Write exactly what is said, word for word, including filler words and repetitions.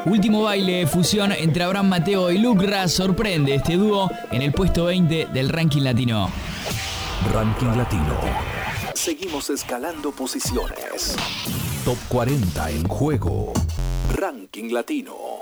Último baile, fusión entre Abraham Mateo y Luke Ras, sorprende este dúo en el puesto veinte del ranking latino. Ranking latino. Seguimos escalando posiciones. Top cuarenta en juego. Ranking latino.